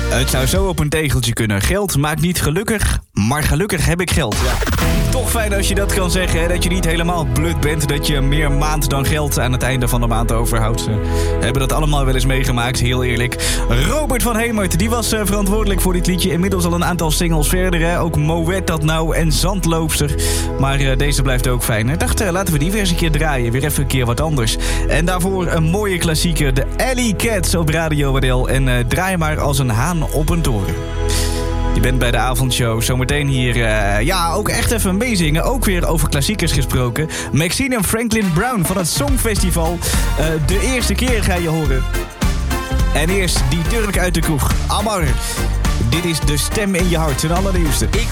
Het zou zo op een tegeltje kunnen. Geld maakt niet gelukkig, maar gelukkig heb ik geld. Ja. Toch fijn als je dat kan zeggen, hè? Dat je niet helemaal blut bent. Dat je meer maand dan geld aan het einde van de maand overhoudt. Ze hebben dat allemaal wel eens meegemaakt, heel eerlijk. Robert van Hemert, die was verantwoordelijk voor dit liedje. Inmiddels al een aantal singles verder, hè? Ook Moet dat nou en Zandloopster. Maar deze blijft ook fijn. Ik dacht, laten we die weer eens een keer draaien. Weer even een keer wat anders. En daarvoor een mooie klassieker, de Alley Cats op Radio Waddel. En draai maar als een haan op een toren. Je bent bij de avondshow. Zometeen hier, ook echt even meezingen. Ook weer over klassiekers gesproken. Maxine en Franklin Brown van het Songfestival. De eerste keer ga je horen. En eerst die Turk uit de kroeg. Amar. Dit is de stem in je hart. Zijn allernieuwste.